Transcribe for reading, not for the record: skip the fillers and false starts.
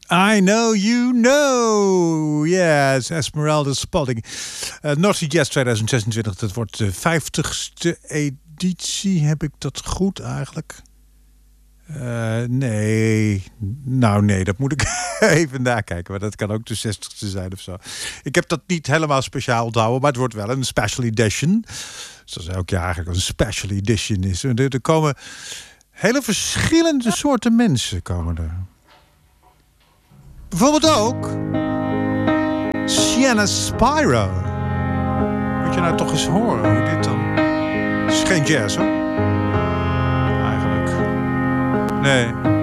I know you know. Yes, Esmeralda Spalding. Naughty Jazz 2026, dat wordt de 50ste editie. Heb ik dat goed eigenlijk? Nee. Nou nee, dat moet ik even nakijken. Maar dat kan ook de 60ste zijn of zo. Ik heb dat niet helemaal speciaal onthouden. Maar het wordt wel een special edition. Zoals elk jaar eigenlijk een special edition is. Er komen hele verschillende soorten mensen komen er. Bijvoorbeeld ook Sienna Spyro. Moet je nou toch eens horen hoe dit dan... Het is geen jazz hoor. Eigenlijk. Nee.